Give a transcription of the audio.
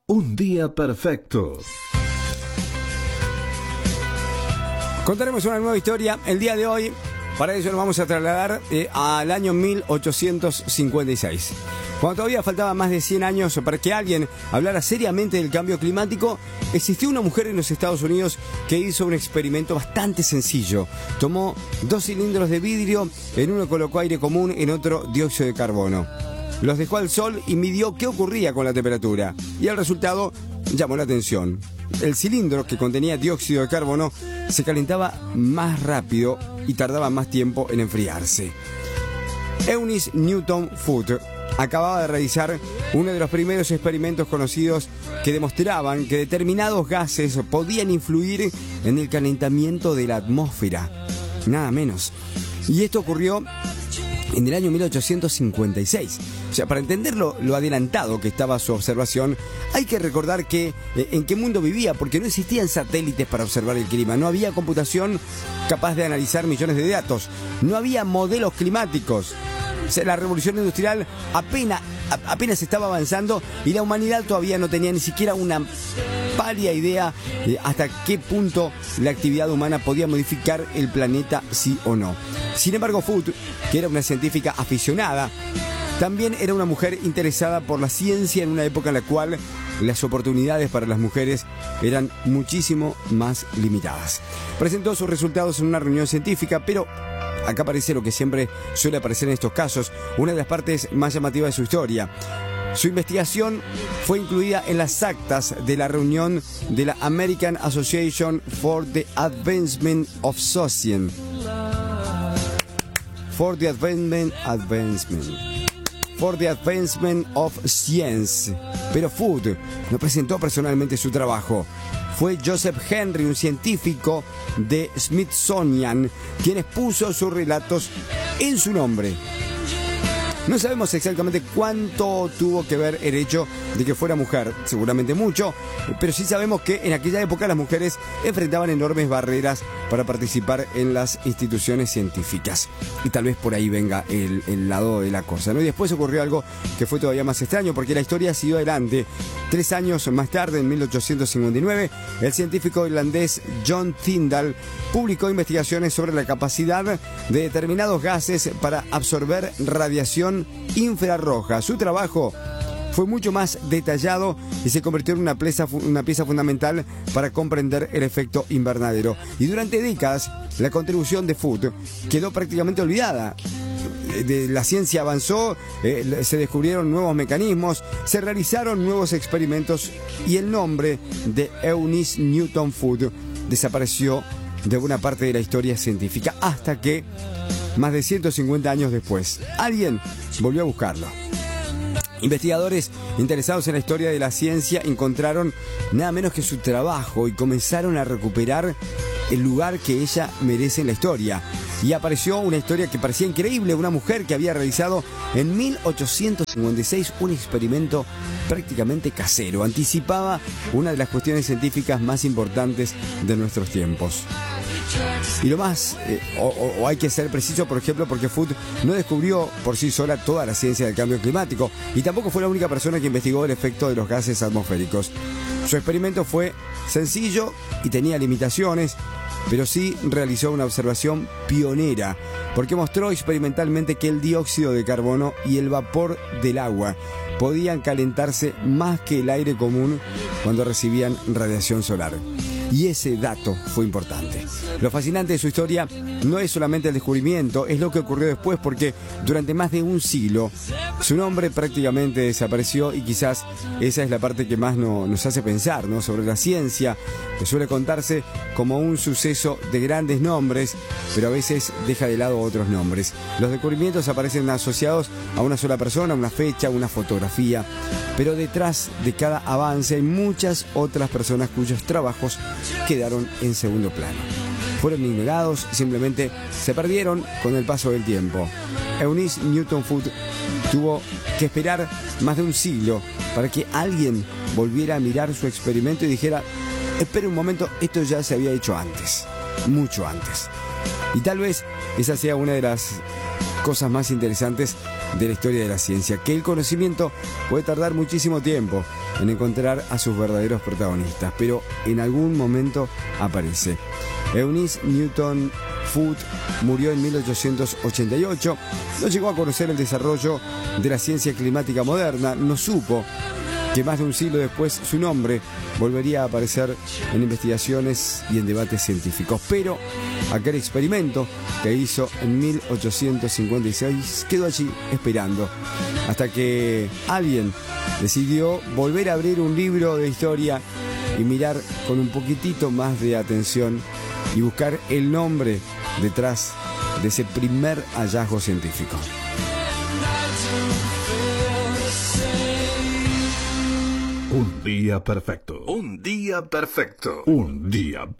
Un día perfecto. Contaremos una nueva historia el día de hoy. Para ello nos vamos a trasladar al año 1856. Cuando todavía faltaban más de 100 años para que alguien hablara seriamente del cambio climático, existió una mujer en los Estados Unidos que hizo un experimento bastante sencillo. Tomó 2 cilindros de vidrio, en uno colocó aire común, en otro dióxido de carbono. Los dejó al sol y midió qué ocurría con la temperatura. Y el resultado llamó la atención. El cilindro, que contenía dióxido de carbono, se calentaba más rápido y tardaba más tiempo en enfriarse. Eunice Newton Foote acababa de realizar uno de los primeros experimentos conocidos que demostraban que determinados gases podían influir en el calentamiento de la atmósfera. Nada menos. Y esto ocurrió en el año 1856. O sea, para entender lo adelantado que estaba su observación, hay que recordar que en qué mundo vivía, porque no existían satélites para observar el clima, no había computación capaz de analizar millones de datos, no había modelos climáticos. O sea, la revolución industrial apenas estaba avanzando y la humanidad todavía no tenía ni siquiera una pálida idea hasta qué punto la actividad humana podía modificar el planeta, sí o no. Sin embargo, Foote, que era una científica aficionada, también era una mujer interesada por la ciencia en una época en la cual las oportunidades para las mujeres eran muchísimo más limitadas. Presentó sus resultados en una reunión científica, pero acá aparece lo que siempre suele aparecer en estos casos, una de las partes más llamativas de su historia. Su investigación fue incluida en las actas de la reunión de la American Association for the Advancement of Science. For the Advancement of Science. Pero Foote no presentó personalmente su trabajo. Fue Joseph Henry, un científico de Smithsonian, quien expuso sus relatos en su nombre. No sabemos exactamente cuánto tuvo que ver el hecho de que fuera mujer, seguramente mucho, pero sí sabemos que en aquella época las mujeres enfrentaban enormes barreras para participar en las instituciones científicas. Y tal vez por ahí venga el lado de la cosa, ¿no? Y después ocurrió algo que fue todavía más extraño, porque la historia siguió adelante. 3 años más tarde, en 1859, el científico irlandés John Tyndall publicó investigaciones sobre la capacidad de determinados gases para absorber radiación infrarroja. Su trabajo fue mucho más detallado y se convirtió en una pieza fundamental para comprender el efecto invernadero. Y durante décadas, la contribución de Foote quedó prácticamente olvidada. La ciencia avanzó, se descubrieron nuevos mecanismos, se realizaron nuevos experimentos y el nombre de Eunice Newton Foote desapareció de buena parte de la historia científica, hasta que más de 150 años después alguien volvió a buscarlo. Investigadores interesados en la historia de la ciencia encontraron nada menos que su trabajo y comenzaron a recuperar el lugar que ella merece en la historia. Y apareció una historia que parecía increíble, una mujer que había realizado en 1856 un experimento prácticamente casero. Anticipaba una de las cuestiones científicas más importantes de nuestros tiempos. Y lo más, o hay que ser preciso, por ejemplo, porque Foote no descubrió por sí sola toda la ciencia del cambio climático y tampoco fue la única persona que investigó el efecto de los gases atmosféricos. Su experimento fue sencillo y tenía limitaciones, pero sí realizó una observación pionera, porque mostró experimentalmente que el dióxido de carbono y el vapor del agua podían calentarse más que el aire común cuando recibían radiación solar. Y ese dato fue importante. Lo fascinante de su historia no es solamente el descubrimiento, es lo que ocurrió después, porque durante más de un siglo su nombre prácticamente desapareció y quizás esa es la parte que más nos hace pensar, ¿no? Sobre la ciencia, que suele contarse como un suceso de grandes nombres, pero a veces deja de lado otros nombres. Los descubrimientos aparecen asociados a una sola persona, una fecha, una fotografía, pero detrás de cada avance hay muchas otras personas cuyos trabajos quedaron en segundo plano. Fueron ignorados, simplemente se perdieron con el paso del tiempo. Eunice Newton Foote tuvo que esperar más de un siglo para que alguien volviera a mirar su experimento y dijera: espera un momento, esto ya se había hecho antes, mucho antes. Y tal vez esa sea una de las cosas más interesantes de la historia de la ciencia, que el conocimiento puede tardar muchísimo tiempo en encontrar a sus verdaderos protagonistas, pero en algún momento aparece. Eunice Newton Foot murió en 1888, no llegó a conocer el desarrollo de la ciencia climática moderna, no supo que más de un siglo después su nombre volvería a aparecer en investigaciones y en debates científicos. Pero aquel experimento que hizo en 1856 quedó allí esperando, hasta que alguien decidió volver a abrir un libro de historia y mirar con un poquitito más de atención y buscar el nombre detrás de ese primer hallazgo científico. Un día perfecto. Un día perfecto. Un día